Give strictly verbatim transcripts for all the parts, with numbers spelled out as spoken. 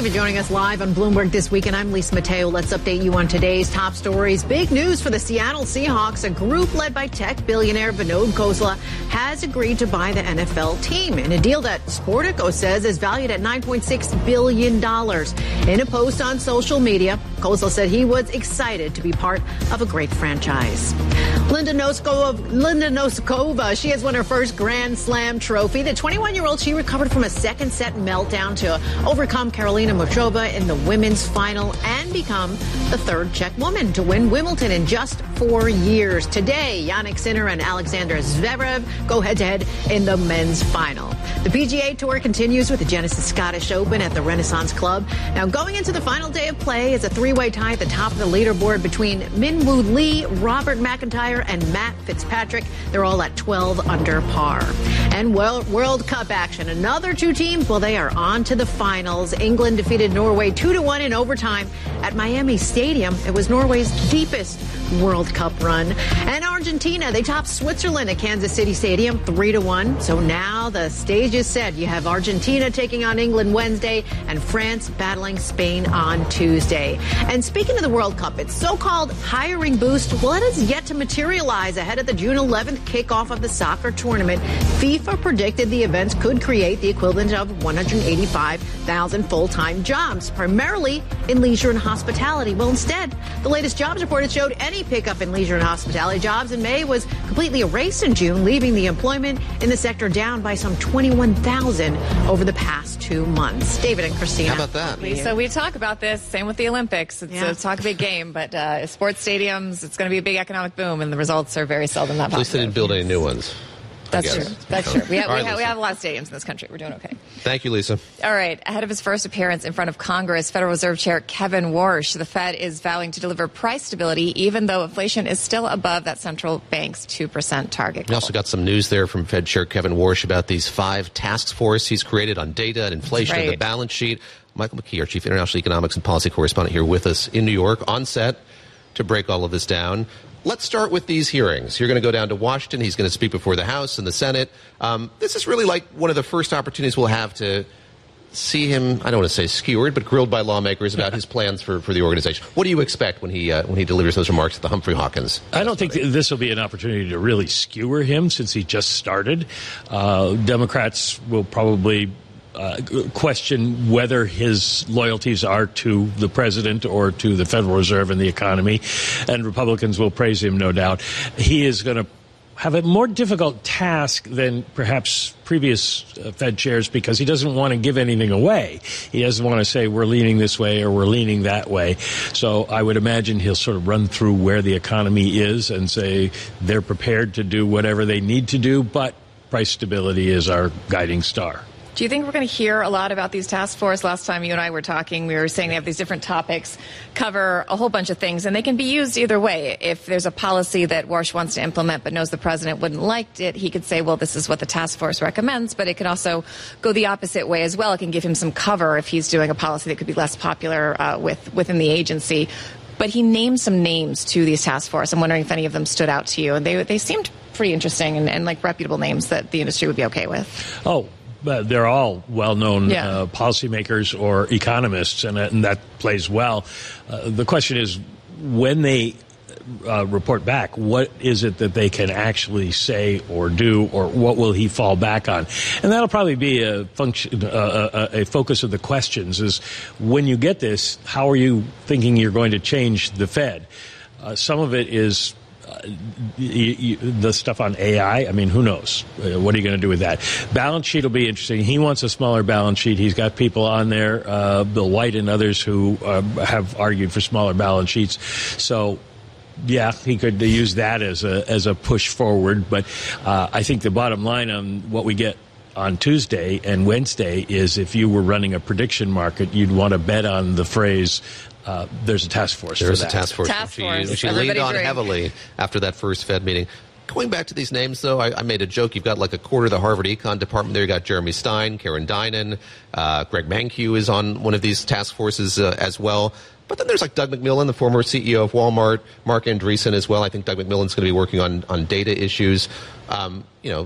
you for joining us live on Bloomberg This Week, and I'm Lisa Mateo. Let's update you on today's top stories. Big news for the Seattle Seahawks. A group led by tech billionaire Vinod Khosla has agreed to buy the N F L team in a deal that Sportico says is valued at nine point six billion dollars. In a post on social media, Khosla said he was excited to be part of a great franchise. Linda Noskova, Linda Noskova, she has won her first Grand Slam trophy. The twenty-one-year-old, she recovered from a second set meltdown to overcome Karolina Muchova in the women's final and become the third Czech woman to win Wimbledon in just four years. Today, Jannik Sinner and Alexander Zverev go head-to-head in the men's final. The P G A Tour continues with the Genesis Scottish Open at the Renaissance Club. Now, going into the final day of play is a three-way tie at the top of the leaderboard between Minwoo Lee, Robert McIntyre, and Matt Fitzpatrick. They're all at twelve under par. And World Cup action. Another two teams, well, they are on to the finals. England defeated Norway two to one in overtime at Miami Stadium. It was Norway's deepest World Cup run. And Argentina, they topped Switzerland at Kansas City Stadium three to one. So now the stage is set. You have Argentina taking on England Wednesday and France battling Spain on Tuesday. And speaking of the World Cup, its so-called hiring boost, well, it has yet to materialize ahead of the June eleventh kickoff of the soccer tournament. FIFA predicted the events could create the equivalent of one hundred eighty-five thousand full-time jobs, primarily in leisure and hospitality. Well, instead, the latest jobs report showed any pickup in leisure and hospitality jobs in May was completely erased in June, leaving the employment in the sector down by some twenty-one thousand over the past two months. David and Christina. How about that? Lisa, we talk about this. Same with the Olympics. It's yeah. a talk a big game, but uh, sports stadiums, it's going to be a big economic boom, and the results are very seldom that positive. At least they didn't build any new ones. That's true. That's true. We have, right, we, have, we Lisa. have a lot of stadiums in this country. We're doing okay. Thank you, Lisa. All right. Ahead of his first appearance in front of Congress, Federal Reserve Chair Kevin Warsh, the Fed is vowing to deliver price stability even though inflation is still above that central bank's two percent target goal. We also got some news there from Fed Chair Kevin Warsh about these five task forces he's created on data and inflation and right. the balance sheet. Michael McKee, our Chief International Economics and Policy Correspondent, here with us in New York on set to break all of this down. Let's start with these hearings. You're going to go down to Washington. He's going to speak before the House and the Senate. Um, this is really like one of the first opportunities we'll have to see him, I don't want to say skewered, but grilled by lawmakers about his plans for, for the organization. What do you expect when he uh, when he delivers those remarks at the Humphrey Hawkins? I don't think this will be an opportunity to really skewer him since he just started. Uh, Democrats will probably Uh, question whether his loyalties are to the president or to the Federal Reserve and the economy, and Republicans will praise him, no doubt. He is going to have a more difficult task than perhaps previous uh, Fed chairs because he doesn't want to give anything away. He doesn't want to say we're leaning this way or we're leaning that way. So I would imagine he'll sort of run through where the economy is and say they're prepared to do whatever they need to do, but price stability is our guiding star. Do you think we're going to hear a lot about these task force? Last time you and I were talking, we were saying they have these different topics, cover a whole bunch of things, and they can be used either way. If there's a policy that Warsh wants to implement but knows the president wouldn't like it, he could say, well, this is what the task force recommends, but it can also go the opposite way as well. It can give him some cover if he's doing a policy that could be less popular uh, with within the agency. But he named some names to these task force. I'm wondering if any of them stood out to you. And they, they seemed pretty interesting and, and like reputable names that the industry would be okay with. Oh, But they're all well-known yeah. uh, policymakers or economists, and, and that plays well. Uh, the question is, when they uh, report back, what is it that they can actually say or do, or what will he fall back on? And that'll probably be a function, uh, a, a focus of the questions. Is when you get this, how are you thinking you're going to change the Fed? Uh, some of it is. Uh, you, you, the stuff on A I, I mean, who knows? Uh, what are you going to do with that? Balance sheet will be interesting. He wants a smaller balance sheet. He's got people on there, uh, Bill White and others, who uh, have argued for smaller balance sheets. So, yeah, he could use that as a as a push forward. But uh, I think the bottom line on what we get on Tuesday and Wednesday is if you were running a prediction market, you'd want to bet on the phrase, Uh, there's a task force. There's for a that. task force. Task she force. she Everybody leaned on drink. heavily after that first Fed meeting. Going back to these names, though, I, I made a joke. You've got like a quarter of the Harvard Econ department there. You've got Jeremy Stein, Karen Dinan, uh, Greg Mankiw is on one of these task forces uh, as well. But then there's like Doug McMillon, the former C E O of Walmart, Mark Andreessen as well. I think Doug McMillon's going to be working on, on data issues. Um, you know,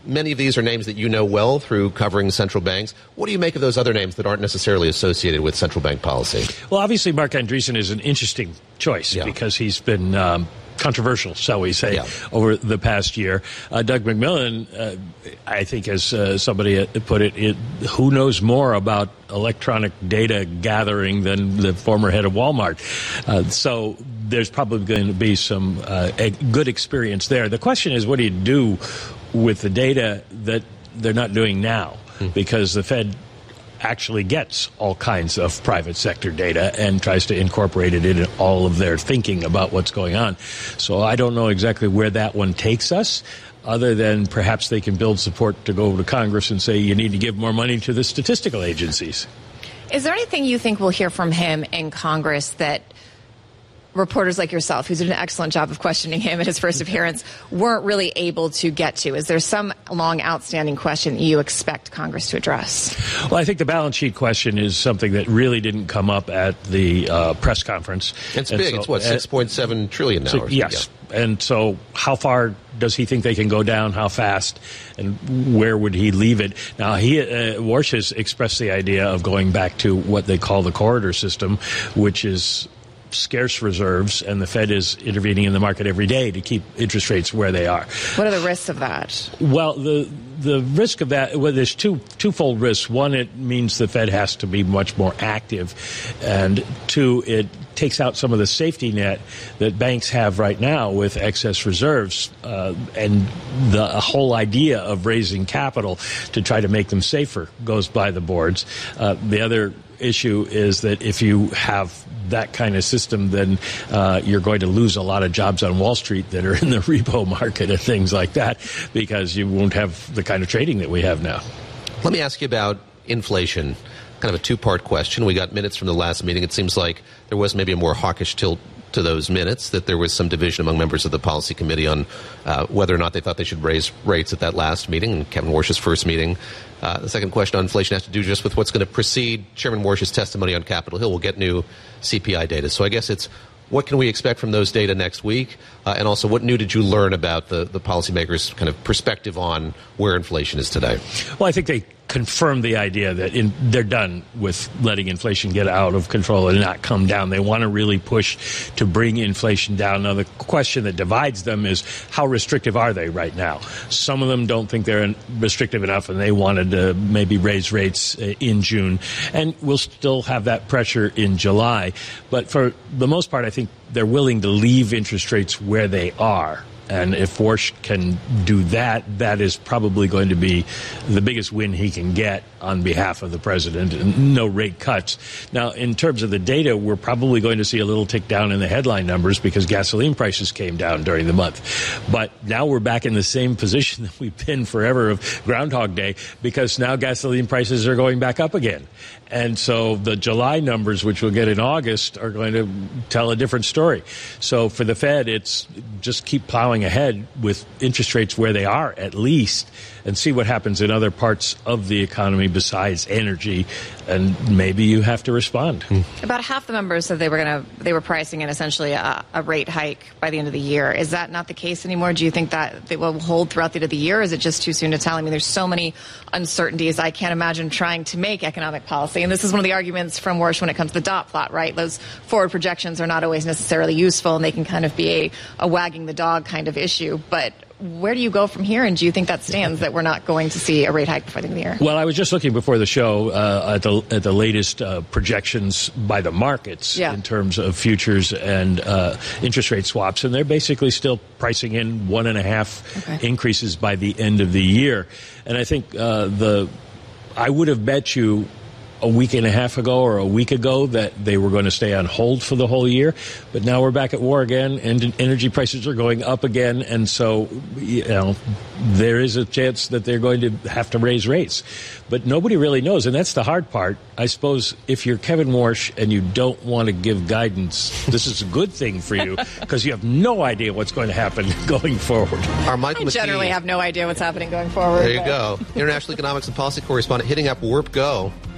many of these are names that you know well through covering central banks. What do you make of those other names that aren't necessarily associated with central bank policy? Well, obviously, Marc Andreessen is an interesting choice yeah. because he's been um, controversial, shall we say, yeah. over the past year. Uh, Doug McMillon, uh, I think, as uh, somebody put it, it, who knows more about electronic data gathering than the former head of Walmart? Uh, so there's probably going to be some uh, a good experience there. The question is, what do you do with the data that they're not doing now? Hmm. Because the Fed actually gets all kinds of private sector data and tries to incorporate it in all of their thinking about what's going on. So I don't know exactly where that one takes us, other than perhaps they can build support to go to Congress and say you need to give more money to the statistical agencies. Is there anything you think we'll hear from him in Congress that reporters like yourself, who did an excellent job of questioning him at his first appearance, weren't really able to get to? Is there some long outstanding question that you expect Congress to address? Well, I think the balance sheet question is something that really didn't come up at the uh, press conference. It's and big. So, it's what, six point seven trillion dollars now? So, yes. Yeah. And so how far does he think they can go down? How fast? And where would he leave it? Now, he, uh, Warsh has expressed the idea of going back to what they call the corridor system, which is scarce reserves, and the Fed is intervening in the market every day to keep interest rates where they are. What are the risks of that? Well, the the risk of that, well, there's two twofold risks. One, it means the Fed has to be much more active, and two, it takes out some of the safety net that banks have right now with excess reserves, uh, and the whole idea of raising capital to try to make them safer goes by the boards. Uh, the other issue is that if you have that kind of system, then uh, you're going to lose a lot of jobs on Wall Street that are in the repo market and things like that, because you won't have the kind of trading that we have now. Let me ask you about inflation. Kind of a two-part question. We got minutes from the last meeting. It seems like there was maybe a more hawkish tilt to those minutes, that there was some division among members of the policy committee on uh, whether or not they thought they should raise rates at that last meeting, and Kevin Warsh's first meeting. Uh, the second question on inflation has to do just with what's going to precede Chairman Warsh's testimony on Capitol Hill. We'll get new C P I data. So I guess it's, what can we expect from those data next week? Uh, and also, what new did you learn about the, the policymakers' kind of perspective on where inflation is today? Well, I think they confirmed the idea that in, they're done with letting inflation get out of control and not come down. They want to really push to bring inflation down. Now, the question that divides them is, how restrictive are they right now? Some of them don't think they're restrictive enough, and they wanted to maybe raise rates in June. And we'll still have that pressure in July. But for the most part, I think they're willing to leave interest rates where they are. And if Warsh can do that, that is probably going to be the biggest win he can get on behalf of the president. And no rate cuts. Now, in terms of the data, we're probably going to see a little tick down in the headline numbers because gasoline prices came down during the month. But now we're back in the same position that we've been forever of Groundhog Day, because now gasoline prices are going back up again. And so the July numbers, which we'll get in August, are going to tell a different story. So for the Fed, it's just keep plowing ahead with interest rates where they are, at least, and see what happens in other parts of the economy besides energy, and maybe you have to respond. About half the members said they were going to they were pricing in essentially a, a rate hike by the end of the year. Is that not the case anymore? Do you think that they will hold throughout the end of the year, or is it just too soon to tell? I mean, there's so many uncertainties. I can't imagine trying to make economic policy. And this is one of the arguments from Warsh when it comes to the dot plot, right? Those forward projections are not always necessarily useful, and they can kind of be a, a wagging the dog kind of issue. But where do you go from here? And do you think that stands, that we're not going to see a rate hike before the end of the year? Well, I was just looking before the show uh, at the at the latest uh, projections by the markets yeah. in terms of futures and uh, interest rate swaps, and they're basically still pricing in one and a half okay. increases by the end of the year. And I think uh, the I would have bet you a week and a half ago or a week ago that they were going to stay on hold for the whole year. But now we're back at war again, and energy prices are going up again. And so, you know, there is a chance that they're going to have to raise rates. But nobody really knows, and that's the hard part. I suppose if you're Kevin Warsh and you don't want to give guidance, this is a good thing for you, because you have no idea what's going to happen going forward. Our Michael I generally McKee, have no idea what's happening going forward. There you go. International economics and policy correspondent hitting up Warp Go.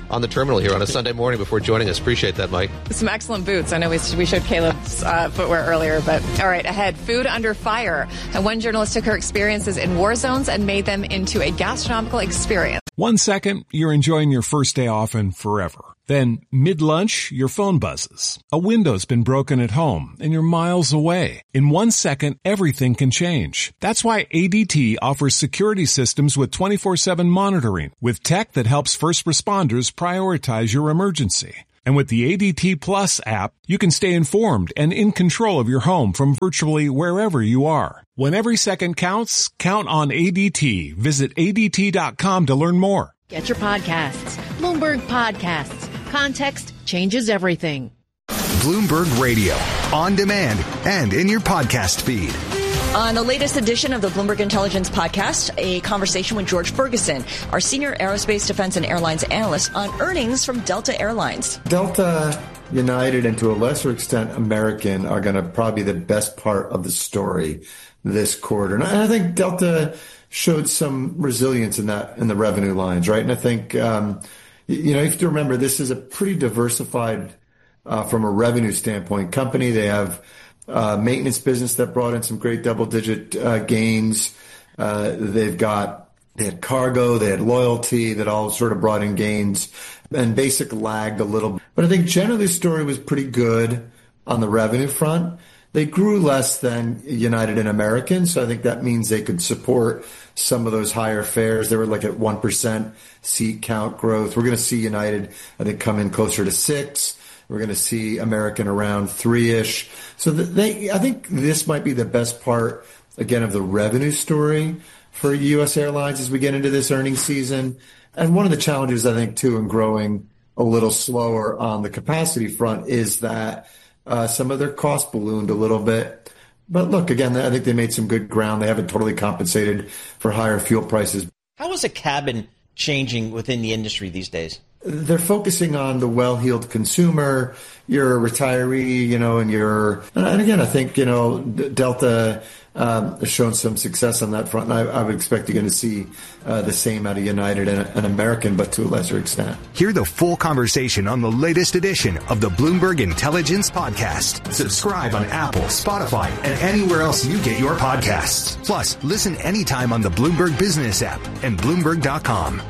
on the terminal here on a Sunday morning before joining us. Appreciate that, Mike. Some excellent boots. I know we, we showed Caleb's uh, footwear earlier, but all right, ahead. Food under fire. And one journalist took her experiences in war zones and made them into a gastronomical experience. One second, you're enjoying your first day off and forever. Then, mid-lunch, your phone buzzes. A window's been broken at home, and you're miles away. In one second, everything can change. That's why A D T offers security systems with twenty-four seven monitoring, with tech that helps first responders prioritize your emergency. And with the A D T Plus app, you can stay informed and in control of your home from virtually wherever you are. When every second counts, count on A D T. Visit A D T dot com to learn more. Get your podcasts. Bloomberg Podcasts. Context changes everything. Bloomberg Radio, on demand and in your podcast feed. On the latest edition of the Bloomberg Intelligence Podcast, a conversation with George Ferguson, our senior aerospace, defense, and airlines analyst, on earnings from Delta Airlines. Delta, United, and to a lesser extent American are going to probably be the best part of the story this quarter. And I think Delta showed some resilience in that in the revenue lines, right? And I think um, you know you have to remember this is a pretty diversified uh, from a revenue standpoint company. They have Uh, maintenance business that brought in some great double-digit uh, gains. Uh, they've got they had cargo, they had loyalty that all sort of brought in gains, and basic lagged a little. But I think generally the story was pretty good on the revenue front. They grew less than United and American, so I think that means they could support some of those higher fares. They were like at one percent seat count growth. We're going to see United, I think, come in closer to six. We're going to see American around three-ish. So they, I think this might be the best part, again, of the revenue story for U S airlines as we get into this earnings season. And one of the challenges, I think, too, in growing a little slower on the capacity front is that uh, some of their costs ballooned a little bit. But look, again, I think they made some good ground. They haven't totally compensated for higher fuel prices. How is a cabin changing within the industry these days? They're focusing on the well-heeled consumer. You're a retiree, you know, and you're, and again, I think, you know, Delta um, has shown some success on that front. And I, I would expect you're going to see uh, the same out of United and, and American, but to a lesser extent. Hear the full conversation on the latest edition of the Bloomberg Intelligence Podcast. Subscribe on Apple, Spotify, and anywhere else you get your podcasts. Plus, listen anytime on the Bloomberg Business app and Bloomberg dot com.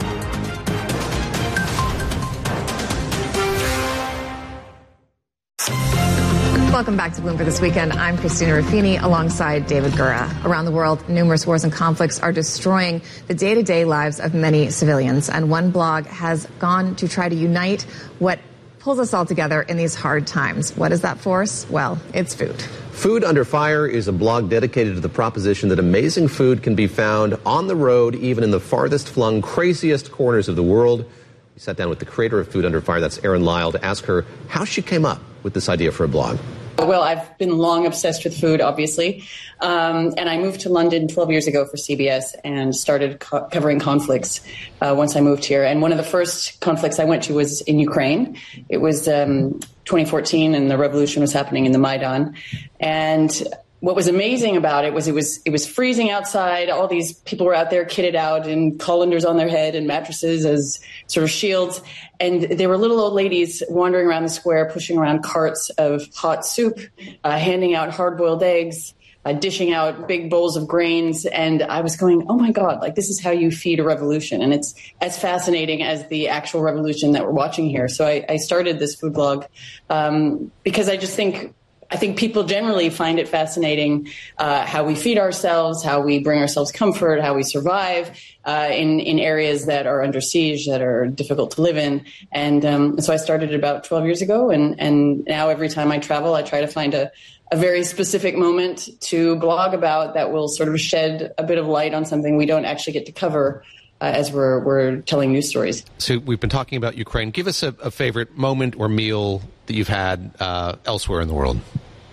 Welcome back to Bloomberg This Weekend. I'm Christina Ruffini alongside David Gura. Around the world, numerous wars and conflicts are destroying the day-to-day lives of many civilians. And one blog has gone to try to unite what pulls us all together in these hard times. What is that force? Well, it's food. Food Under Fire is a blog dedicated to the proposition that amazing food can be found on the road, even in the farthest flung, craziest corners of the world. We sat down with the creator of Food Under Fire, that's Erin Lyle, to ask her how she came up with this idea for a blog. Well, I've been long obsessed with food, obviously, um, and I moved to London twelve years ago for C B S and started co- covering conflicts uh, once I moved here. And one of the first conflicts I went to was in Ukraine. It was um, twenty fourteen, and the revolution was happening in the Maidan. And what was amazing about it was it was it was freezing outside. All these people were out there kitted out in colanders on their head and mattresses as sort of shields. And there were little old ladies wandering around the square, pushing around carts of hot soup, uh, handing out hard-boiled eggs, uh, dishing out big bowls of grains. And I was going, oh, my God, like this is how you feed a revolution. And it's as fascinating as the actual revolution that we're watching here. So I, I started this food blog um, because I just think I think people generally find it fascinating uh, how we feed ourselves, how we bring ourselves comfort, how we survive uh, in, in areas that are under siege, that are difficult to live in. And um, so I started about twelve years ago. And, and now every time I travel, I try to find a, a very specific moment to blog about that will sort of shed a bit of light on something we don't actually get to cover Uh, as we're we're telling news stories. So we've been talking about Ukraine. Give us a, a favorite moment or meal that you've had uh, elsewhere in the world.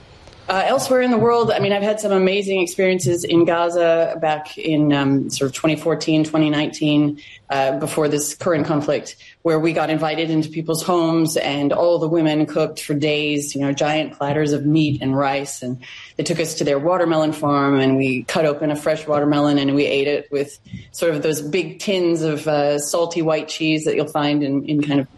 Uh, elsewhere in the world, I mean, I've had some amazing experiences in Gaza back in um, sort of twenty fourteen, twenty nineteen, uh, before this current conflict, where we got invited into people's homes and all the women cooked for days, you know, giant platters of meat and rice. And they took us to their watermelon farm and we cut open a fresh watermelon and we ate it with sort of those big tins of uh, salty white cheese that you'll find in, in kind of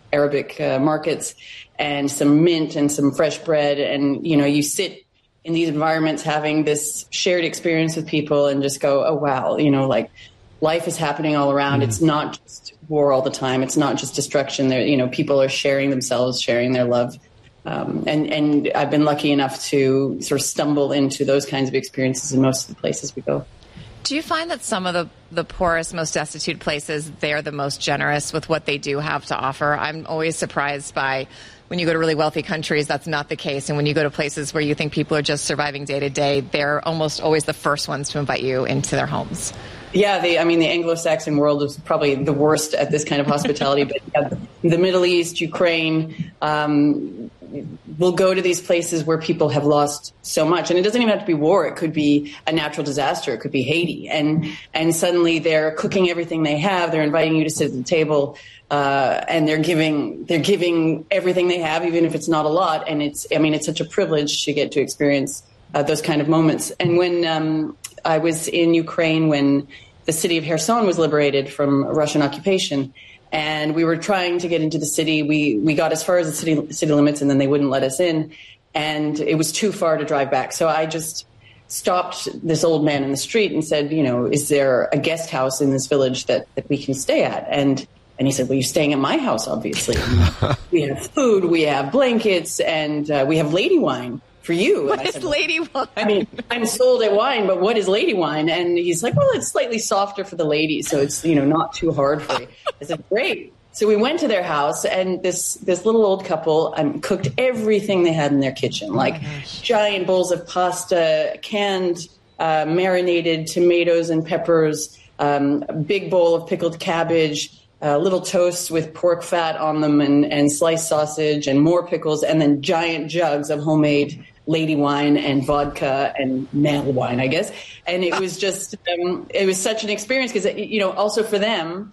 Arabic uh, markets, and some mint and some fresh bread. And, you know, you sit in these environments having this shared experience with people and just go, oh, wow, you know, like life is happening all around. Mm. It's not just war all the time. It's not just destruction. There, you know, people are sharing themselves, sharing their love. Um, and, and I've been lucky enough to sort of stumble into those kinds of experiences in most of the places we go. Do you find that some of the, the poorest, most destitute places, they're the most generous with what they do have to offer? I'm always surprised by when you go to really wealthy countries, that's not the case. And when you go to places where you think people are just surviving day to day, they're almost always the first ones to invite you into their homes. Yeah, the, I mean, the Anglo-Saxon world is probably the worst at this kind of hospitality. But yeah, the Middle East, Ukraine, um, we'll go to these places where people have lost so much. And it doesn't even have to be war. It could be a natural disaster. It could be Haiti. And and suddenly they're cooking everything they have. They're inviting you to sit at the table. Uh, and they're giving they're giving everything they have, even if it's not a lot. And it's I mean, it's such a privilege to get to experience uh, those kind of moments. And when um, I was in Ukraine, when the city of Kherson was liberated from Russian occupation, and we were trying to get into the city, we we got as far as the city city limits, and then they wouldn't let us in, and it was too far to drive back. So I just stopped this old man in the street and said, you know, is there a guest house in this village that, that we can stay at? And And he said, well, you're staying at my house, obviously. We have food, we have blankets, and uh, we have lady wine for you. What and I is said, lady wine? I mean, I'm sold at wine, but what is lady wine? And he's like, well, it's slightly softer for the ladies, so it's, you know, not too hard for you. I said, great. So we went to their house, and this this little old couple um, cooked everything they had in their kitchen, like oh giant bowls of pasta, canned, uh, marinated tomatoes and peppers, um, a big bowl of pickled cabbage, Uh, little toasts with pork fat on them and, and sliced sausage and more pickles, and then giant jugs of homemade lady wine and vodka and male wine, I guess. And it was just, um, it was such an experience because, you know, also for them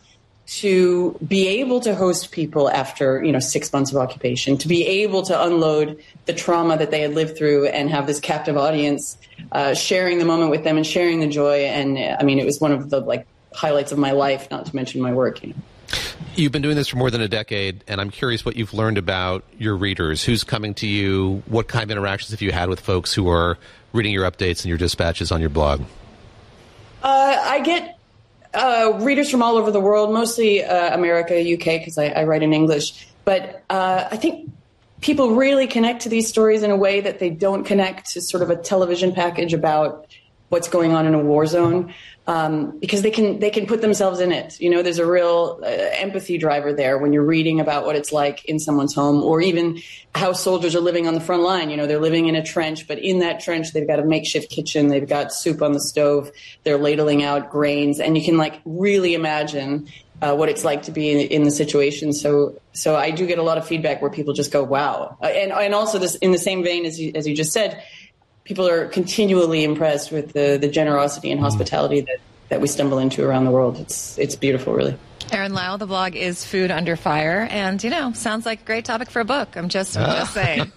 to be able to host people after, you know, six months of occupation, to be able to unload the trauma that they had lived through and have this captive audience uh, sharing the moment with them and sharing the joy. And I mean, it was one of the like highlights of my life, not to mention my work, you know. You've been doing this for more than a decade, and I'm curious what you've learned about your readers. Who's coming to you? What kind of interactions have you had with folks who are reading your updates and your dispatches on your blog? Uh, I get uh, readers from all over the world, mostly uh, America, U K, because I, I write in English. But uh, I think people really connect to these stories in a way that they don't connect to sort of a television package about what's going on in a war zone. Um, because they can they can put themselves in it. You know, there's a real uh, empathy driver there when you're reading about what it's like in someone's home, or even how soldiers are living on the front line. You know, they're living in a trench, but in that trench, they've got a makeshift kitchen. They've got soup on the stove. They're ladling out grains. And you can, like, really imagine uh, what it's like to be in, in the situation. So so I do get a lot of feedback where people just go, wow. Uh, and, and also this in the same vein as you, as you just said, people are continually impressed with the, the generosity and hospitality that, that we stumble into around the world. It's it's beautiful, really. Erin Lau, the blog is Food Under Fire, and, you know, sounds like a great topic for a book. I'm just, I'm just saying.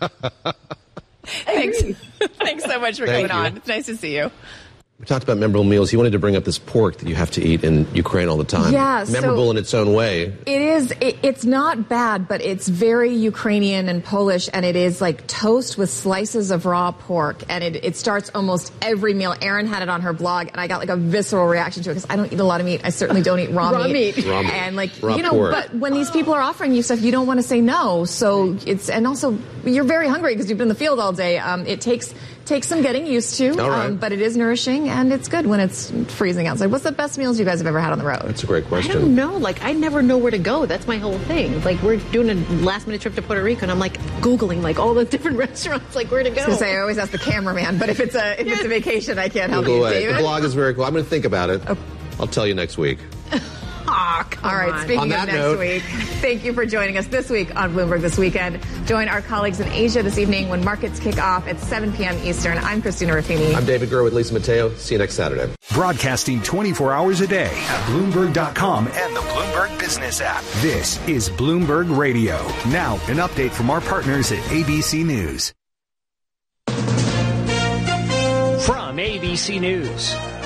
Thanks. Thanks so much for Thank coming you. on. It's nice to see you. We talked about memorable meals. You wanted to bring up this pork that you have to eat in Ukraine all the time. Yeah, memorable so in its own way. It is. It, it's not bad, but it's very Ukrainian and Polish, and it is like toast with slices of raw pork, and it, it starts almost every meal. Erin had it on her blog, and I got like a visceral reaction to it because I don't eat a lot of meat. I certainly don't eat raw, Raw meat. meat. Raw meat. And like Raw you know, pork. but when these people are offering you stuff, you don't want to say no. So it's and also you're very hungry because you've been in the field all day. Um, it takes. Takes some getting used to, All right. um, but it is nourishing, and it's good when it's freezing outside. What's the best meals you guys have ever had on the road? That's a great question. I don't know. Like, I never know where to go. That's my whole thing. Like, we're doing a last-minute trip to Puerto Rico, and I'm, like, Googling, like, all the different restaurants, like, where to go. I was gonna say, I always ask the cameraman, but if it's a if it's a vacation, I can't help Go you, away. David. The blog is very cool. I'm going to think about it. Oh. I'll tell you next week. Aw, come All right, on. speaking On of that next note- week, thank you for joining us this week on Bloomberg This Weekend. Join our colleagues in Asia this evening when markets kick off at seven p.m. Eastern. I'm Christina Ruffini. I'm David Gurr with Lisa Mateo. See you next Saturday. Broadcasting twenty-four hours a day at Bloomberg dot com and the Bloomberg Business app. This is Bloomberg Radio. Now, an update from our partners at A B C News. From A B C News.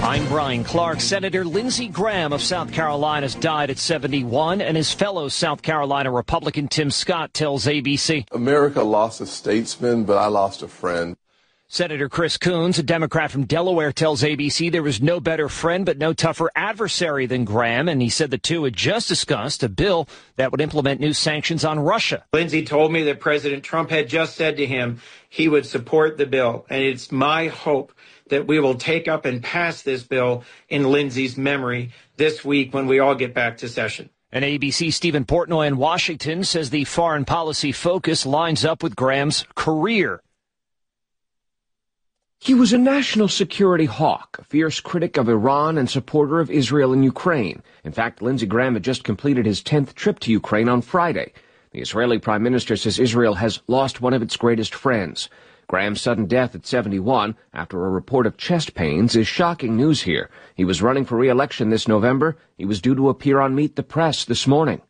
I'm Brian Clark. Senator Lindsey Graham of South Carolina has died at seventy-one, and his fellow South Carolina Republican Tim Scott tells A B C. America lost a statesman, but I lost a friend. Senator Chris Coons, a Democrat from Delaware, tells A B C there was no better friend but no tougher adversary than Graham, and he said the two had just discussed a bill that would implement new sanctions on Russia. Lindsey told me that President Trump had just said to him he would support the bill, and it's my hope that we will take up and pass this bill in Lindsey's memory this week when we all get back to session. And A B C's Stephen Portnoy in Washington says the foreign policy focus lines up with Graham's career. He was a national security hawk, a fierce critic of Iran and supporter of Israel and Ukraine. In fact, Lindsey Graham had just completed his tenth trip to Ukraine on Friday. The Israeli prime minister says Israel has lost one of its greatest friends. Graham's sudden death at seventy-one, after a report of chest pains, is shocking news here. He was running for re-election this November. He was due to appear on Meet the Press this morning.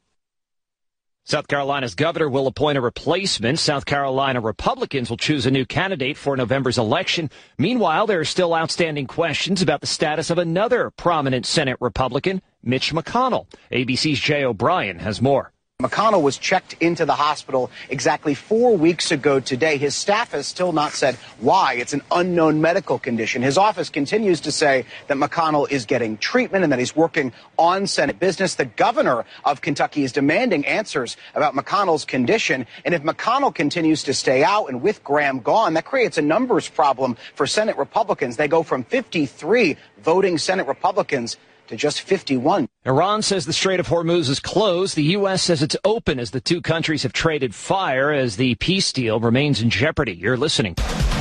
South Carolina's governor will appoint a replacement. South Carolina Republicans will choose a new candidate for November's election. Meanwhile, there are still outstanding questions about the status of another prominent Senate Republican, Mitch McConnell. A B C's Jay O'Brien has more. McConnell was checked into the hospital exactly four weeks ago today. His staff has still not said why. It's an unknown medical condition. His office continues to say that McConnell is getting treatment and that he's working on Senate business. The governor of Kentucky is demanding answers about McConnell's condition. And if McConnell continues to stay out and with Graham gone, that creates a numbers problem for Senate Republicans. They go from fifty-three voting Senate Republicans to just fifty-one. Iran says the Strait of Hormuz is closed. The U S says it's open as the two countries have traded fire as the peace deal remains in jeopardy. You're listening.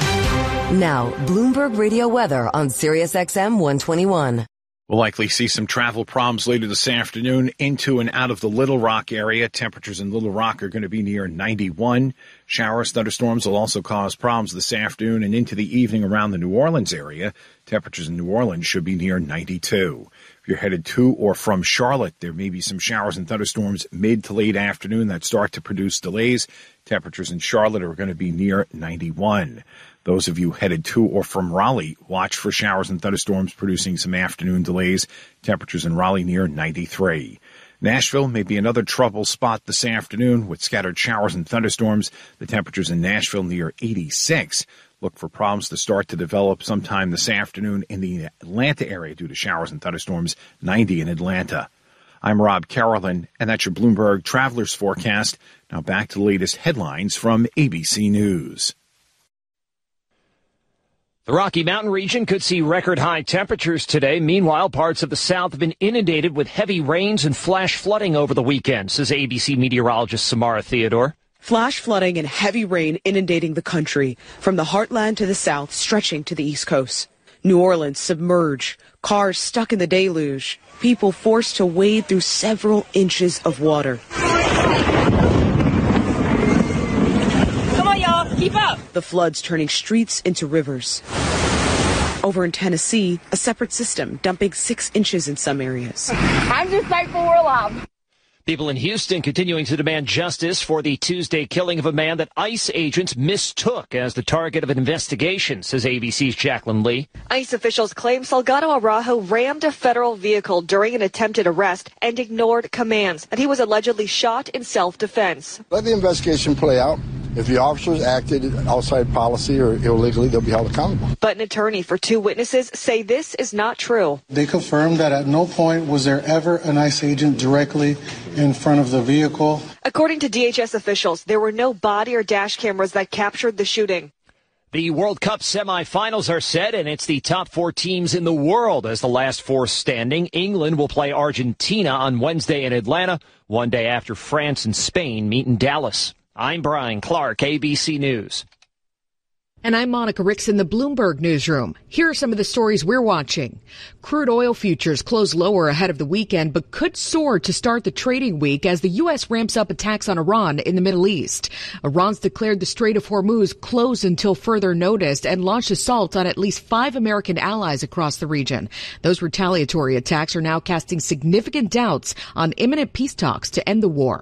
Now, Bloomberg Radio weather on Sirius X M one twenty-one. We'll likely see some travel problems later this afternoon into and out of the Little Rock area. Temperatures in Little Rock are going to be near ninety-one. Showers, thunderstorms will also cause problems this afternoon and into the evening around the New Orleans area. Temperatures in New Orleans should be near ninety-two. If you're headed to or from Charlotte, there may be some showers and thunderstorms mid to late afternoon that start to produce delays. Temperatures in Charlotte are going to be near ninety-one. Those of you headed to or from Raleigh, watch for showers and thunderstorms producing some afternoon delays. Temperatures in Raleigh near ninety-three. Nashville may be another trouble spot this afternoon with scattered showers and thunderstorms. The temperatures in Nashville near eighty-six. Look for problems to start to develop sometime this afternoon in the Atlanta area due to showers and thunderstorms, ninety in Atlanta. I'm Rob Carolyn, and that's your Bloomberg Travelers Forecast. Now back to the latest headlines from A B C News. The Rocky Mountain region could see record-high temperatures today. Meanwhile, parts of the South have been inundated with heavy rains and flash flooding over the weekend, says A B C meteorologist Samara Theodore. Flash flooding and heavy rain inundating the country, from the heartland to the south, stretching to the East Coast. New Orleans submerged, cars stuck in the deluge, people forced to wade through several inches of water. Keep up. The floods turning streets into rivers. Over in Tennessee, a separate system dumping six inches in some areas. I'm just thankful we're alive. People in Houston continuing to demand justice for the Tuesday killing of a man that ICE agents mistook as the target of an investigation, says A B C's Jacqueline Lee. ICE officials claim Salgado Araujo rammed a federal vehicle during an attempted arrest and ignored commands, that he was allegedly shot in self-defense. Let the investigation play out. If the officers acted outside policy or illegally, they'll be held accountable. But an attorney for two witnesses say this is not true. They confirmed that at no point was there ever an ICE agent directly in front of the vehicle. According to D H S officials, there were no body or dash cameras that captured the shooting. The World Cup semifinals are set, and it's the top four teams in the world as the last four standing. England will play Argentina on Wednesday in Atlanta, one day after France and Spain meet in Dallas. I'm Brian Clark, A B C News. And I'm Monica Ricks in the Bloomberg Newsroom. Here are some of the stories we're watching. Crude oil futures close lower ahead of the weekend, but could soar to start the trading week as the U S ramps up attacks on Iran in the Middle East. Iran's declared the Strait of Hormuz closed until further notice and launched assaults on at least five American allies across the region. Those retaliatory attacks are now casting significant doubts on imminent peace talks to end the war.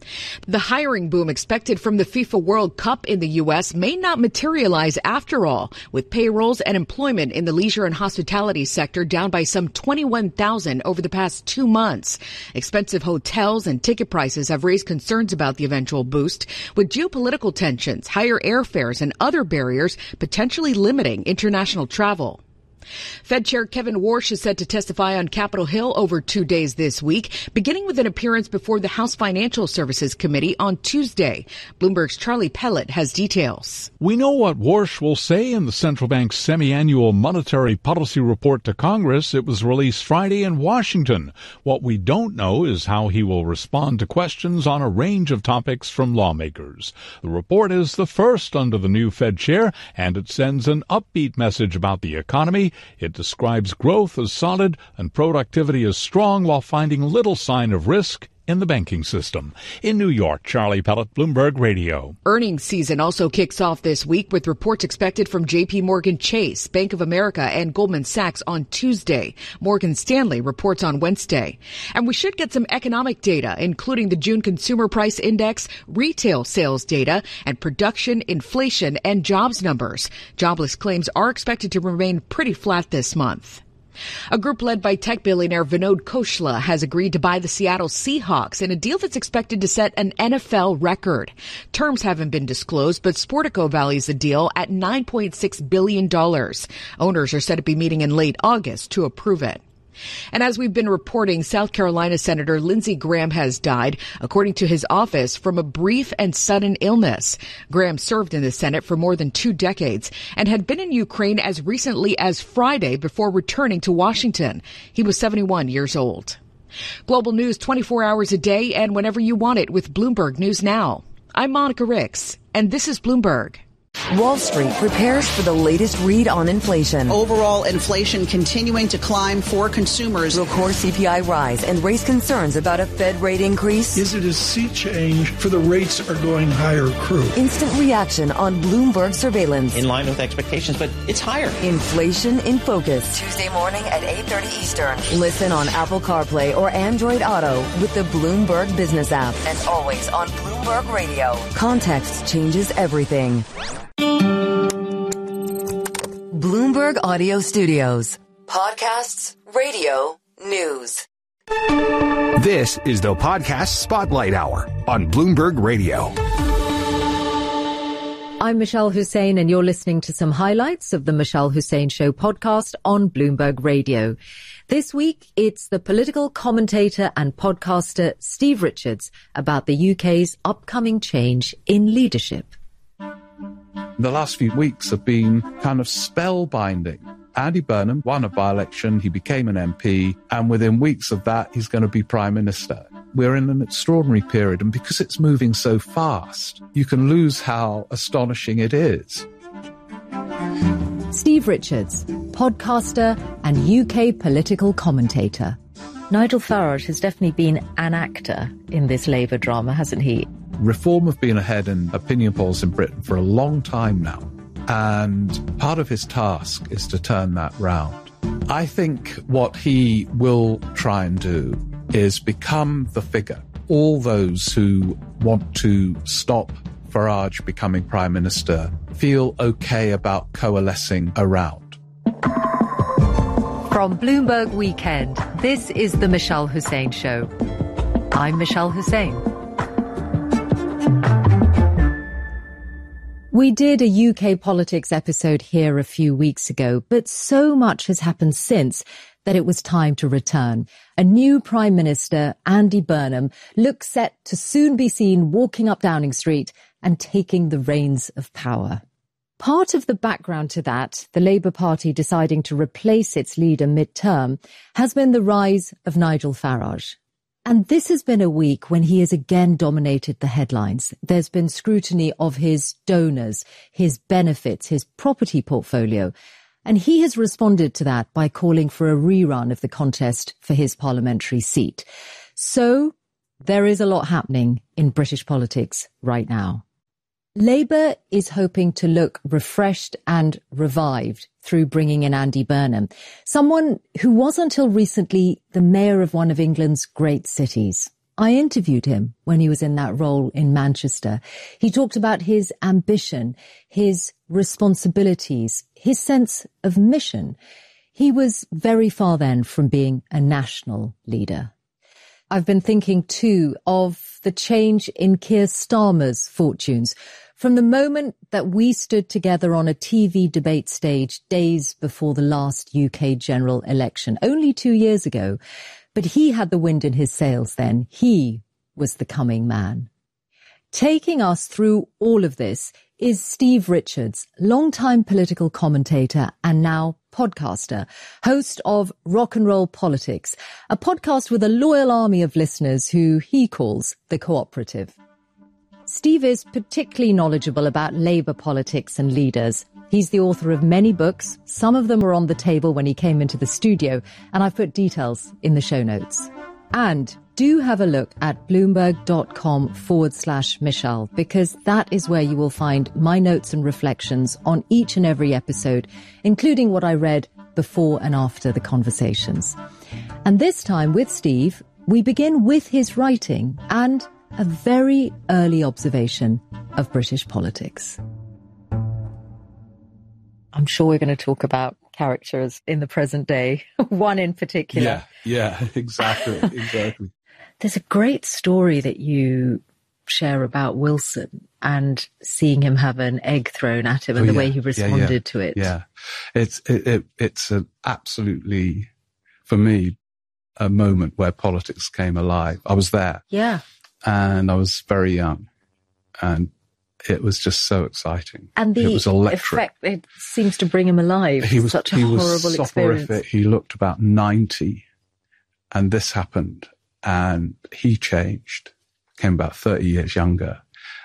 The hiring boom expected from the FIFA World Cup in the U S may not materialize after all, with payrolls and employment in the leisure and hospitality sector down by some twenty-one thousand over the past two months. Expensive hotels and ticket prices have raised concerns about the eventual boost, with geopolitical tensions, higher airfares, and other barriers potentially limiting international travel. Fed Chair Kevin Warsh is set to testify on Capitol Hill over two days this week, beginning with an appearance before the House Financial Services Committee on Tuesday. Bloomberg's Charlie Pellet has details. We know what Warsh will say in the central bank's semi-annual monetary policy report to Congress. It was released Friday in Washington. What we don't know is how he will respond to questions on a range of topics from lawmakers. The report is the first under the new Fed chair, and it sends an upbeat message about the economy. It describes growth as solid and productivity as strong while finding little sign of risk in the banking system. In New York, Charlie Pellet, Bloomberg Radio. Earnings season also kicks off this week with reports expected from J P Morgan Chase, Bank of America, and Goldman Sachs on Tuesday. Morgan Stanley reports on Wednesday. And we should get some economic data, including the June Consumer Price Index, retail sales data, and production, inflation, and jobs numbers. Jobless claims are expected to remain pretty flat this month. A group led by tech billionaire Vinod Khosla has agreed to buy the Seattle Seahawks in a deal that's expected to set an N F L record. Terms haven't been disclosed, but Sportico values the deal at nine point six billion dollars. Owners are said to be meeting in late August to approve it. And as we've been reporting, South Carolina Senator Lindsey Graham has died, according to his office, from a brief and sudden illness. Graham served in the Senate for more than two decades and had been in Ukraine as recently as Friday before returning to Washington. He was seventy-one years old. Global news twenty-four hours a day and whenever you want it with Bloomberg News Now. I'm Monica Ricks, and this is Bloomberg. Wall Street prepares for the latest read on inflation. Overall inflation continuing to climb for consumers. Will core C P I rise and raise concerns about a Fed rate increase? Is it a sea change for the rates are going higher crew? Instant reaction on Bloomberg surveillance. In line with expectations, but it's higher. Inflation in Focus. Tuesday morning at eight thirty Eastern. Listen on Apple CarPlay or Android Auto with the Bloomberg Business app. And always on Bloomberg Radio. Context changes everything. Bloomberg Audio Studios. Podcasts, radio, news. This is the Podcast Spotlight Hour on Bloomberg Radio. I'm Michelle Hussein, and you're listening to some highlights of the Michelle Hussein Show podcast on Bloomberg Radio. This week, it's the political commentator and podcaster Steve Richards about the U K's upcoming change in leadership. The last few weeks have been kind of spellbinding. Andy Burnham won a by-election, he became an M P, and within weeks of that, he's going to be Prime Minister. We're in an extraordinary period, and because it's moving so fast, you can lose how astonishing it is. Steve Richards, podcaster and U K political commentator. Nigel Farage has definitely been an actor in this Labour drama, hasn't he? Reform have been ahead in opinion polls in Britain for a long time now, and part of his task is to turn that round. I think what he will try and do is become the figure all those who want to stop Farage becoming Prime Minister feel okay about coalescing around. From Bloomberg Weekend, this is the Michelle Hussein Show. I'm Michelle Hussein. We did a U K politics episode here a few weeks ago, but so much has happened since that it was time to return. A new Prime Minister, Andy Burnham, looks set to soon be seen walking up Downing Street and taking the reins of power. Part of the background to that, the Labour Party deciding to replace its leader mid-term, has been the rise of Nigel Farage. And this has been a week when he has again dominated the headlines. There's been scrutiny of his donors, his benefits, his property portfolio. And he has responded to that by calling for a rerun of the contest for his parliamentary seat. So there is a lot happening in British politics right now. Labour is hoping to look refreshed and revived through bringing in Andy Burnham, someone who was until recently the mayor of one of England's great cities. I interviewed him when he was in that role in Manchester. He talked about his ambition, his responsibilities, his sense of mission. He was very far then from being a national leader. I've been thinking too of the change in Keir Starmer's fortunes. From the moment that we stood together on a T V debate stage days before the last U K general election, only two years ago, but he had the wind in his sails then. He was the coming man. Taking us through all of this is Steve Richards, longtime political commentator and now podcaster, host of Rock and Roll Politics, a podcast with a loyal army of listeners who he calls the Cooperative. Steve is particularly knowledgeable about Labour politics and leaders. He's the author of many books. Some of them were on the table when he came into the studio, and I've put details in the show notes. And do have a look at bloomberg.com forward slash Michelle, because that is where you will find my notes and reflections on each and every episode, including what I read before and after the conversations. And this time with Steve, we begin with his writing and a very early observation of British politics. I'm sure we're going to talk about characters in the present day, one in particular. Yeah, yeah, exactly, exactly. There's a great story that you share about Wilson and seeing him have an egg thrown at him and oh, the yeah, way he responded yeah, yeah, to it. Yeah, it's it, it, it's an absolutely, for me, a moment where politics came alive. I was there. Yeah. And I was very young, and it was just so exciting. And the it was electric. Effect, it seems to bring him alive. He was such a he horrible was experience. Soporific. He looked about ninety, and this happened, and he changed, became about thirty years younger,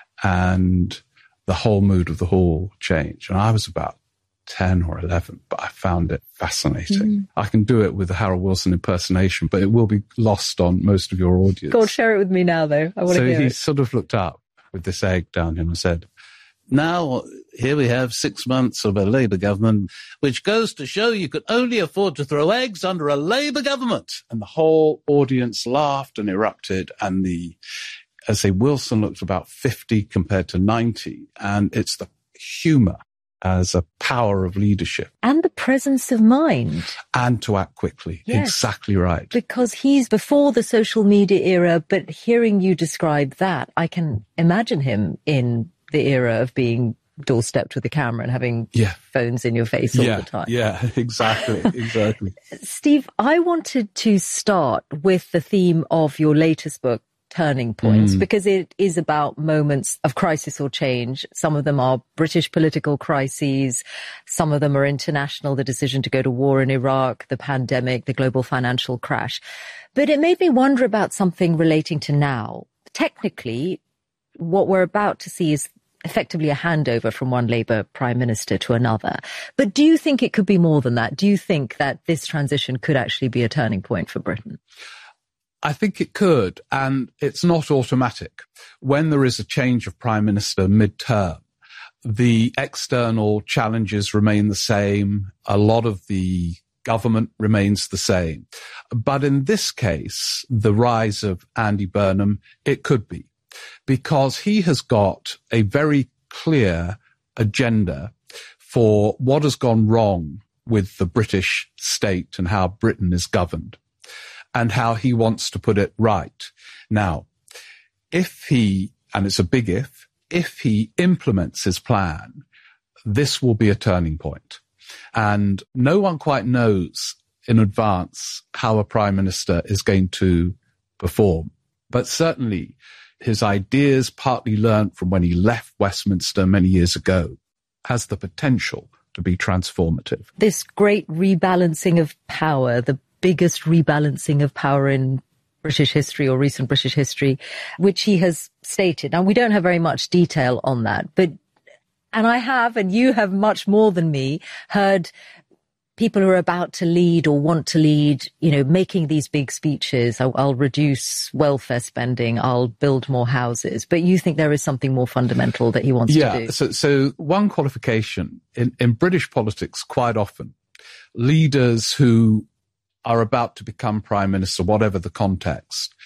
and the whole mood of the hall changed. And I was about ten or eleven, but I found it fascinating. Mm. I can do it with the Harold Wilson impersonation, but it will be lost on most of your audience. God, share it with me now, though. I want so to hear he it. sort of looked up with this egg down him and said, "Now, here we have six months of a Labour government, which goes to show you could only afford to throw eggs under a Labour government." And the whole audience laughed and erupted, and the, as I say, Wilson looked about fifty compared to ninety, and it's the humour as a power of leadership. And the presence of mind. And to act quickly. Yes, exactly right. Because he's before the social media era, but hearing you describe that, I can imagine him in the era of being doorstepped with a camera and having yeah. phones in your face all yeah, the time. Yeah, exactly, exactly. Steve, I wanted to start with the theme of your latest book, Turning Points, mm. because it is about moments of crisis or change. Some of them are British political crises. Some of them are international, the decision to go to war in Iraq, the pandemic, the global financial crash. But it made me wonder about something relating to now. Technically, what we're about to see is effectively a handover from one Labour Prime Minister to another. But do you think it could be more than that? Do you think that this transition could actually be a turning point for Britain? I think it could, and it's not automatic. When there is a change of Prime Minister mid-term, the external challenges remain the same. A lot of the government remains the same. But in this case, the rise of Andy Burnham, it could be, because he has got a very clear agenda for what has gone wrong with the British state and how Britain is governed, and how he wants to put it right. Now, if he, and it's a big if, if he implements his plan, this will be a turning point. And no one quite knows in advance how a prime minister is going to perform. But certainly his ideas, partly learnt from when he left Westminster many years ago, has the potential to be transformative. This great rebalancing of power, the biggest rebalancing of power in British history or recent British history, which he has stated. Now, we don't have very much detail on that, but, and I have, and you have much more than me, heard people who are about to lead or want to lead, you know, making these big speeches. I'll, I'll reduce welfare spending. I'll build more houses. But you think there is something more fundamental that he wants yeah, to do? Yeah. So, so one qualification in, in British politics, quite often, leaders who are about to become prime minister, whatever the context,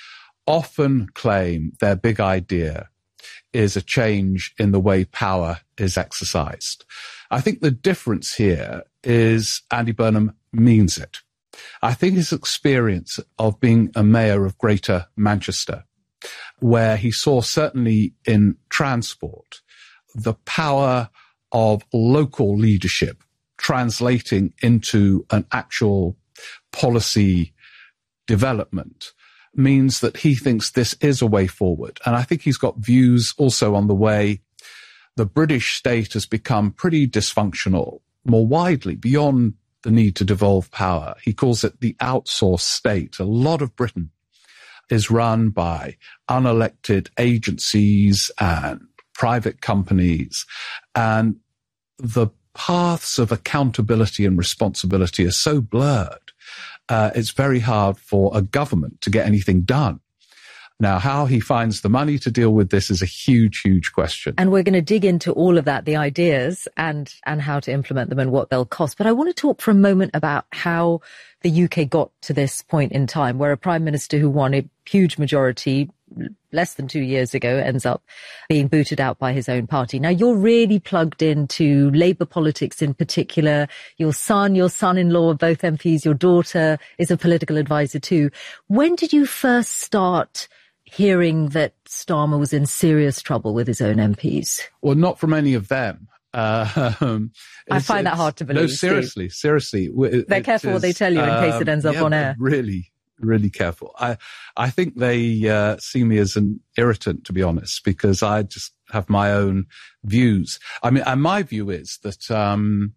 often claim their big idea is a change in the way power is exercised. I think the difference here is Andy Burnham means it. I think his experience of being a mayor of Greater Manchester, where he saw certainly in transport the power of local leadership translating into an actual policy development, means that he thinks this is a way forward. And I think he's got views also on the way the British state has become pretty dysfunctional more widely beyond the need to devolve power. He calls it the outsourced state. A lot of Britain is run by unelected agencies and private companies, and the paths of accountability and responsibility are so blurred. Uh, it's very hard for a government to get anything done. Now, how he finds the money to deal with this is a huge, huge question. And we're going to dig into all of that, the ideas and, and how to implement them and what they'll cost. But I want to talk for a moment about how the U K got to this point in time, where a prime minister who won a huge majority less than two years ago ends up being booted out by his own party. Now, you're really plugged into Labour politics in particular. Your son, your son-in-law are both M Ps. Your daughter is a political advisor too. When did you first start hearing that Starmer was in serious trouble with his own M Ps? Well, not from any of them. Uh, um, I find that hard to believe. No, seriously, Steve. seriously. They're careful is, what they tell you in um, case it ends up yeah, on air. Really, really careful. I, I think they uh, see me as an irritant, to be honest, because I just have my own views. I mean, and my view is that um,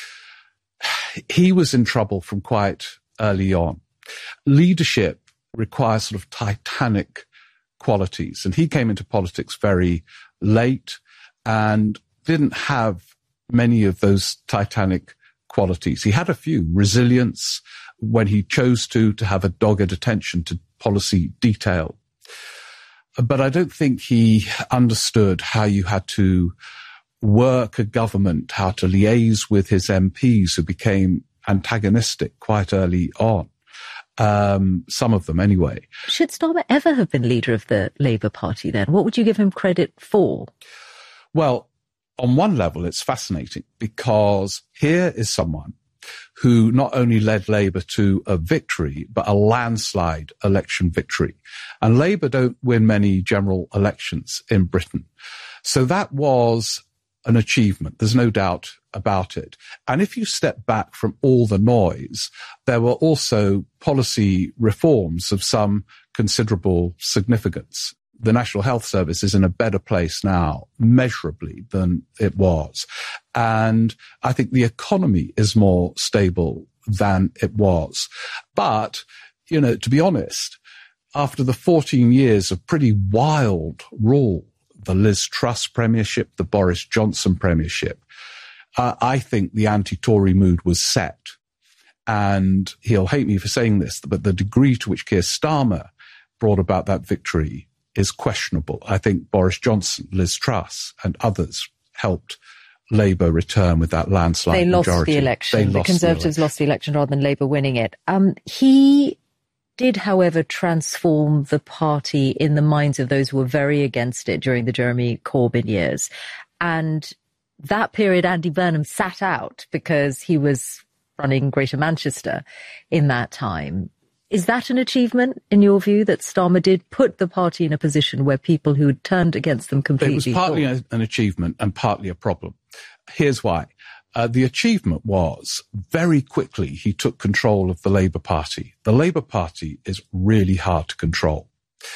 he was in trouble from quite early on. Leadership requires sort of titanic qualities, and he came into politics very late and didn't have many of those titanic qualities. He had a few: resilience, when he chose to, to have a dogged attention to policy detail. But I don't think he understood how you had to work a government, how to liaise with his M Ps who became antagonistic quite early on. Um, some of them anyway. Should Starmer ever have been leader of the Labour Party then? What would you give him credit for? Well, on one level, it's fascinating because here is someone who not only led Labour to a victory, but a landslide election victory. And Labour don't win many general elections in Britain. So that was an achievement. There's no doubt about it. And if you step back from all the noise, there were also policy reforms of some considerable significance. The National Health Service is in a better place now, measurably, than it was. And I think the economy is more stable than it was. But, you know, to be honest, after the fourteen years of pretty wild rule, the Liz Truss premiership, the Boris Johnson premiership, uh, I think the anti-Tory mood was set. And he'll hate me for saying this, but the degree to which Keir Starmer brought about that victory is questionable. I think Boris Johnson, Liz Truss, and others helped Labour return with that landslide they majority. Lost the election. They the lost Conservatives the election. lost the election rather than Labour winning it. Um, he did, however, transform the party in the minds of those who were very against it during the Jeremy Corbyn years. And that period, Andy Burnham sat out because he was running Greater Manchester in that time. Is that an achievement, in your view, that Starmer did put the party in a position where people who had turned against them completely... It was partly a, an achievement and partly a problem. Here's why. Uh, the achievement was, very quickly, he took control of the Labour Party. The Labour Party is really hard to control.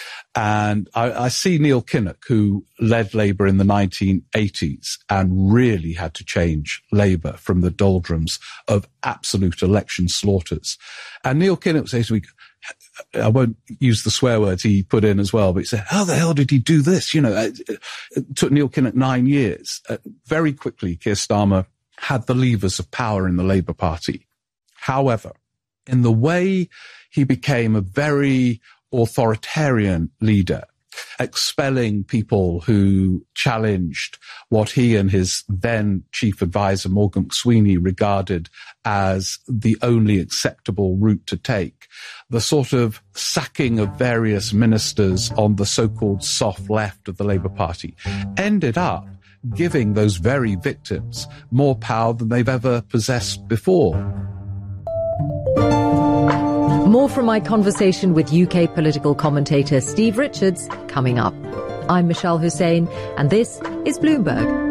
And I, I see Neil Kinnock, who led Labour in the nineteen eighties and really had to change Labour from the doldrums of absolute election slaughters. And Neil Kinnock says to me, I won't use the swear words he put in as well, but he said, how the hell did he do this? You know, it, it took Neil Kinnock nine years. Uh, very quickly, Keir Starmer had the levers of power in the Labour Party. However, in the way he became a very authoritarian leader, expelling people who challenged what he and his then chief advisor, Morgan McSweeney, regarded as the only acceptable route to take. The sort of sacking of various ministers on the so-called soft left of the Labour Party ended up giving those very victims more power than they've ever possessed before. More from my conversation with U K political commentator Steve Richards coming up. I'm Michelle Hussein, and this is Bloomberg.